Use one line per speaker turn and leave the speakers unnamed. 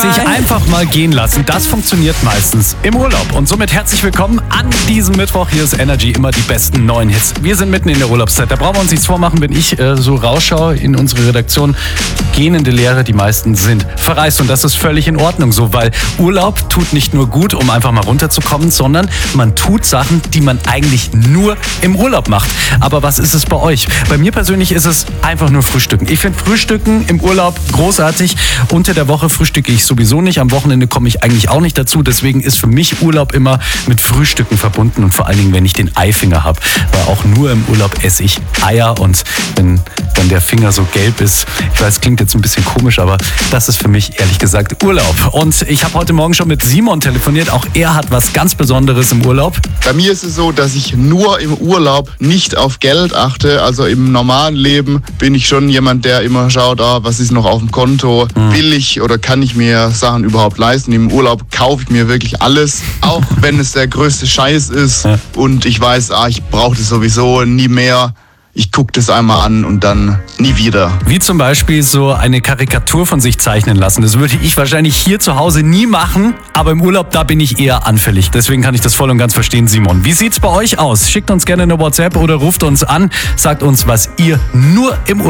sich einfach mal gehen lassen, das funktioniert meistens im Urlaub. Und somit herzlich willkommen an diesem Mittwoch. Hier ist Energy, immer die besten neuen Hits. Wir sind mitten in der Urlaubszeit. Da brauchen wir uns nichts vormachen, wenn ich so rausschaue in unsere Redaktion. Gähnende Leere, die meisten sind verreist. Und das ist völlig in Ordnung so, weil Urlaub tut nicht nur gut, um einfach mal runterzukommen, sondern man tut Sachen, die man eigentlich nur im Urlaub macht. Aber was ist es bei euch? Bei mir persönlich ist es einfach nur Frühstücken. Ich finde Frühstücken im Urlaub großartig. Unter der Woche frühstücke ich sowieso nicht. Am Wochenende komme ich eigentlich auch nicht dazu. Deswegen ist für mich Urlaub immer mit Frühstücken verbunden. Und vor allen Dingen, wenn ich den Eifinger habe. Weil auch nur im Urlaub esse ich Eier. Und wenn dann der Finger so gelb ist, ich weiß, klingt jetzt ein bisschen komisch, aber das ist für mich ehrlich gesagt Urlaub. Und ich habe heute Morgen schon mit Simon telefoniert. Auch er hat was ganz Besonderes im Urlaub.
Bei mir ist es so, dass ich nur im Urlaub nicht auf Geld achte. Also im normalen Leben bin ich schon jemand, der immer schaut, was ist noch auf dem Konto, will ich oder kann ich mir Sachen überhaupt leisten. Im Urlaub kaufe ich mir wirklich alles, auch wenn es der größte Scheiß ist und ich weiß, ich brauche das sowieso nie mehr. Ich gucke das einmal an und dann nie wieder.
Wie zum Beispiel so eine Karikatur von sich zeichnen lassen. Das würde ich wahrscheinlich hier zu Hause nie machen, aber im Urlaub, da bin ich eher anfällig. Deswegen kann ich das voll und ganz verstehen, Simon. Wie sieht's bei euch aus? Schickt uns gerne eine WhatsApp oder ruft uns an. Sagt uns, was ihr nur im Urlaub